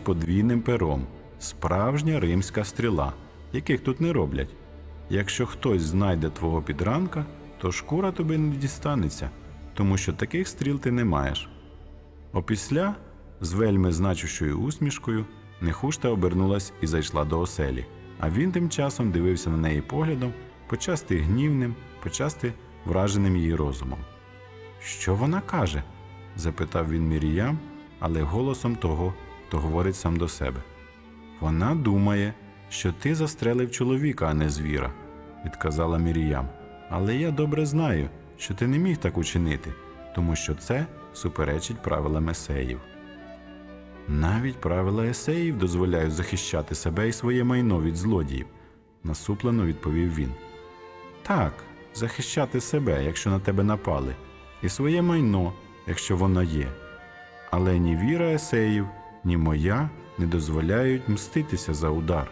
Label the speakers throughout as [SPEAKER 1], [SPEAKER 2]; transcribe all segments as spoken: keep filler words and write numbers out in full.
[SPEAKER 1] подвійним пером, справжня римська стріла, яких тут не роблять. Якщо хтось знайде твого підранка, то шкура тобі не дістанеться, тому що таких стріл ти не маєш». Опісля, з вельми значущою усмішкою, Нехушта обернулась і зайшла до оселі, а він тим часом дивився на неї поглядом, почасти гнівним, почасти враженим її розумом. «Що вона каже?» – запитав він Міріям, але голосом того, хто говорить сам до себе. «Вона думає, що ти застрелив чоловіка, а не звіра», – відказала Міріям. «Але я добре знаю, що ти не міг так учинити, тому що це суперечить правилам есеїв». «Навіть правила есеїв дозволяють захищати себе і своє майно від злодіїв», – насуплено відповів він. «Так, захищати себе, якщо на тебе напали, і своє майно, якщо воно є. Але ні віра есеїв, ні моя не дозволяють мститися за удар».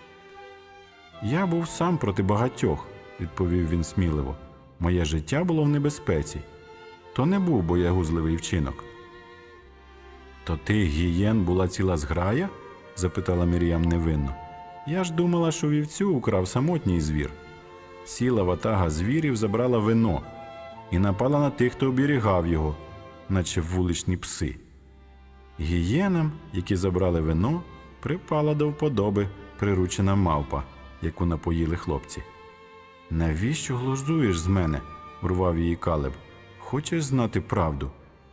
[SPEAKER 1] «Я був сам проти багатьох», – відповів він сміливо. «Моє життя було в небезпеці. То не був боягузливий вчинок». «То ти гієн була ціла зграя?» – запитала Мір'ям невинно. «Я ж думала, що вівцю украв самотній звір». Ціла ватага звірів забрала вино і напала на тих, хто оберігав його, наче вуличні пси. Гієнам, які забрали вино, припала до вподоби приручена мавпа, яку напоїли хлопці. «Навіщо глузуєш з мене?» – урвав її Калеб. «Хочеш знати правду?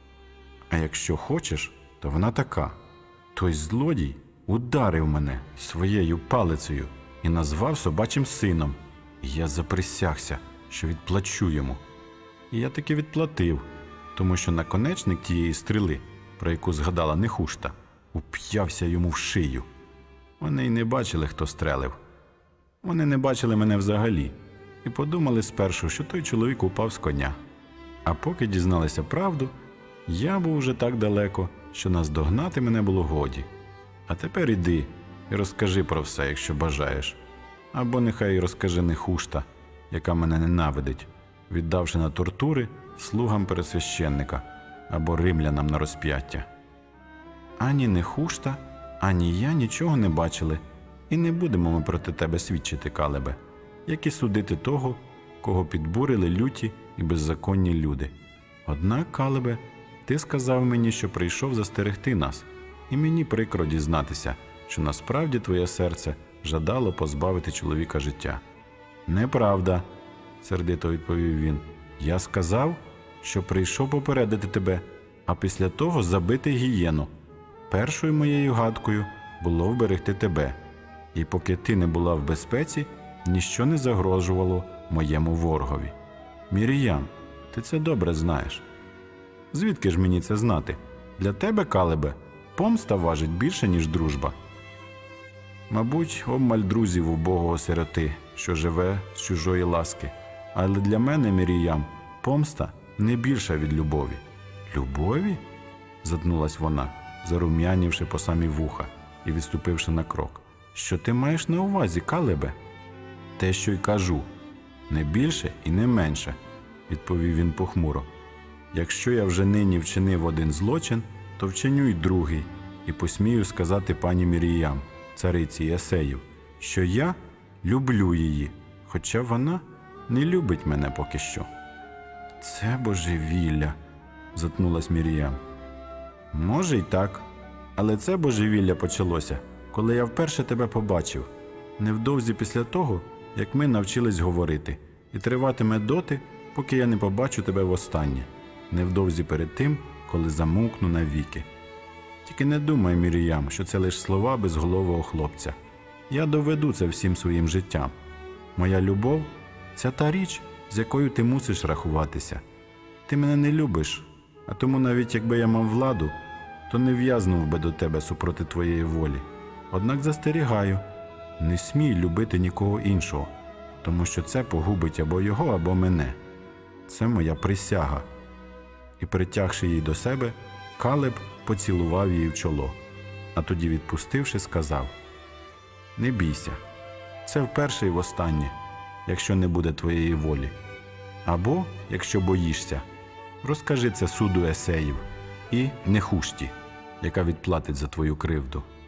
[SPEAKER 1] А якщо хочеш, то вона така. Той злодій ударив мене своєю палицею і назвав собачим сином. І я заприсягся, що відплачу йому. І я таки відплатив, тому що наконечник тієї стріли, про яку згадала Нехушта, уп'явся йому в шию. Вони й не бачили, хто стрелив. Вони не бачили мене взагалі і подумали спершу, що той чоловік упав з коня. А поки дізналися правду, я був уже так далеко, що наздогнати мене було годі. А тепер іди і розкажи про все, якщо бажаєш. Або нехай розкаже Нехушта, яка мене ненавидить, віддавши на тортури слугам пересвященника або римлянам на розп'яття». «Ані Нехушта, ані я нічого не бачили, і не будемо ми проти тебе свідчити, Калебе, як і судити того, кого підбурили люті і беззаконні люди. Однак, Калебе, ти сказав мені, що прийшов застерегти нас, і мені прикро дізнатися, що насправді твоє серце жадало позбавити чоловіка життя». «Неправда», – сердито відповів він. «Я сказав, що прийшов попередити тебе, а після того забити гієну. Першою моєю гадкою було вберегти тебе, і поки ти не була в безпеці, ніщо не загрожувало моєму ворогові. Мір'ям, ти це добре знаєш». «Звідки ж мені це знати? Для тебе, Калебе, помста важить більше, ніж дружба». «Мабуть, обмаль друзів убогого сироти, що живе з чужої ласки. Але для мене, Мір'ям, помста не більша від любові». «Любові?» – затнулась вона, зарум'янівши по самі вуха і відступивши на крок. «Що ти маєш на увазі, Калебе?» «Те, що й кажу. Не більше і не менше», – відповів він похмуро. «Якщо я вже нині вчинив один злочин, то вчиню й другий, і посмію сказати пані Мір'ям, цариці Есеїв, що я люблю її, хоча вона не любить мене поки що». «Це божевілля», – затнулась Мір'ям. «Може й так, але це божевілля почалося, коли я вперше тебе побачив, невдовзі після того, як ми навчились говорити, і триватиме доти, поки я не побачу тебе востаннє, невдовзі перед тим, коли замовкну навіки. Тільки не думай, Мір'ям, що це лише слова безголового хлопця. Я доведу це всім своїм життям. Моя любов – це та річ, з якою ти мусиш рахуватися. Ти мене не любиш, а тому навіть якби я мав владу, то не в'язнув би до тебе супроти твоєї волі. Однак застерігаю, не смій любити нікого іншого, тому що це погубить або його, або мене. Це моя присяга». І, притягши її до себе, Калеб поцілував її в чоло, а тоді, відпустивши, сказав: «Не бійся, це вперше і востаннє, якщо не буде твоєї волі. Або, якщо боїшся, розкажи це суду Есеїв і Нехушті, яка відплатить за твою кривду».